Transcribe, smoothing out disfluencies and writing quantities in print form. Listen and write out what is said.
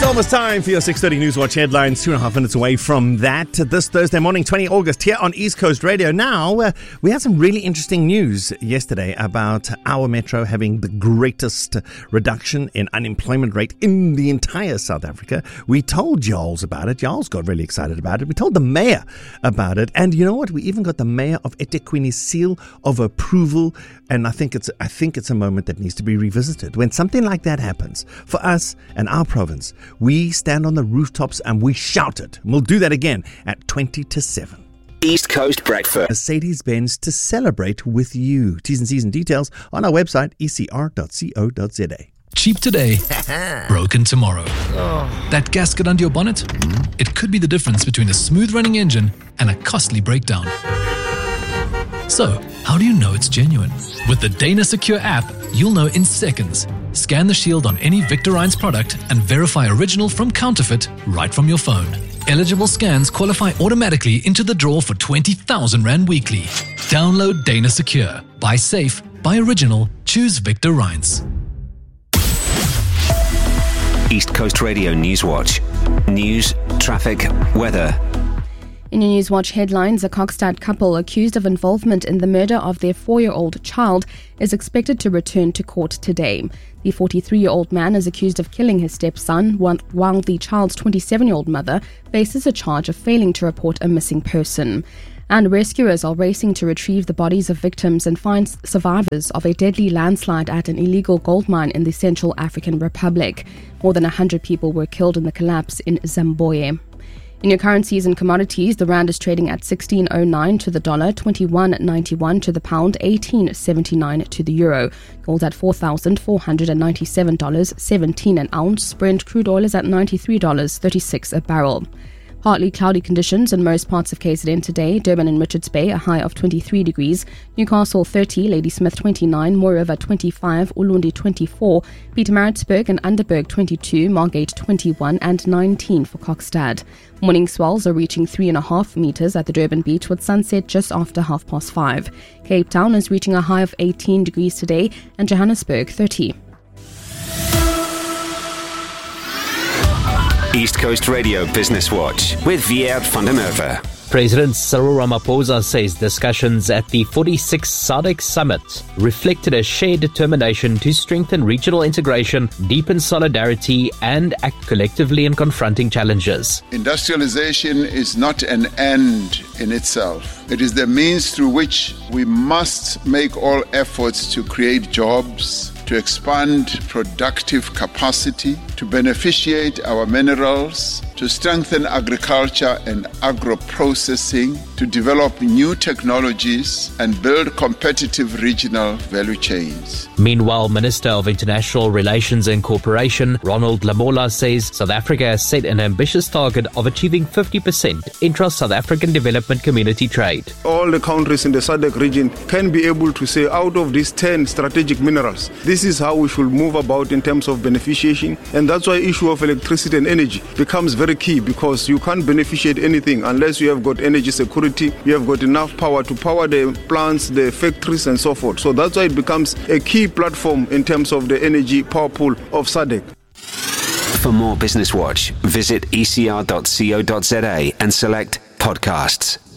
It's almost time for your 6:30 Newswatch headlines, 2.5 minutes away from that. This Thursday morning, 20 August, here on East Coast Radio. Now, we had some really interesting news yesterday about our metro having the greatest reduction in unemployment rate in the entire South Africa. We told Jarls about it. Jarls got really excited about it. We told the mayor about it. And you know what? We even got the mayor of eThekwini's seal of approval. And I think it's a moment that needs to be revisited. When something like that happens, for us and our province, we stand on the rooftops and we shout it. We'll do that again at 20 to 7. East Coast Breakfast. Mercedes-Benz to celebrate with you. T's and C's and details on our website, ecr.co.za. Cheap today, broken tomorrow. That gasket under your bonnet? It could be the difference between a smooth-running engine and a costly breakdown. So, how do you know it's genuine? With the Dana Secure app, you'll know in seconds. Scan the shield on any Victor Reinz product and verify original from counterfeit right from your phone. Eligible scans qualify automatically into the draw for 20,000 Rand weekly. Download Dana Secure. Buy safe, buy original, choose Victor Reinz. East Coast Radio Newswatch. News, traffic, weather. In your Newswatch headlines, a Kokstad couple accused of involvement in the murder of their 4-year-old child is expected to return to court today. The 43-year-old man is accused of killing his stepson, while the child's 27-year-old mother faces a charge of failing to report a missing person. And rescuers are racing to retrieve the bodies of victims and find survivors of a deadly landslide at an illegal gold mine in the Central African Republic. More than 100 people were killed in the collapse in Zimbabwe. In your currencies and commodities, the rand is trading at 16.09 to the dollar, 21.91 to the pound, 18.79 to the euro. Gold at $4,497.17 an ounce. Brent crude oil is at $93.36 a barrel. Partly cloudy conditions in most parts of KZN today. Durban and Richards Bay, a high of 23 degrees. Newcastle 30, Ladysmith 29, Moore River 25, Ulundi 24, Pietermaritzburg and Underberg 22, Margate 21 and 19 for Kokstad. Morning swells are reaching 3.5 meters at the Durban beach with sunset just after 5:30. Cape Town is reaching a high of 18 degrees today and Johannesburg 30. East Coast Radio Business Watch with Vier van der Merwe. President Cyril Ramaphosa says discussions at the 46th SADC Summit reflected a shared determination to strengthen regional integration, deepen solidarity, and act collectively in confronting challenges. Industrialization is not an end in itself. It is the means through which we must make all efforts to create jobs, to expand productive capacity, to beneficiate our minerals, to strengthen agriculture and agro-processing, to develop new technologies and build competitive regional value chains. Meanwhile, Minister of International Relations and Cooperation, Ronald Lamola, says South Africa has set an ambitious target of achieving 50% intra-South African development community trade. All the countries in the SADC region can be able to say out of these 10 strategic minerals, this is how we should move about in terms of beneficiation. And that's why issue of electricity and energy becomes very key, because you can't beneficiate anything unless you have got energy security, you have got enough power to power the plants, the factories and so forth. So that's why it becomes a key platform in terms of the energy power pool of SADC. For more Business Watch, visit ecr.co.za and select podcasts.